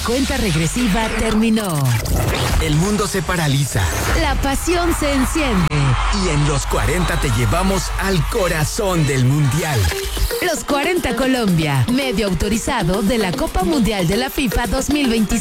cuenta regresiva terminó. El mundo se paraliza. La pasión se enciende. Y en los 40 te llevamos al corazón del Mundial. Los 40 Colombia, medio autorizado de la Copa Mundial de la FIFA 2026.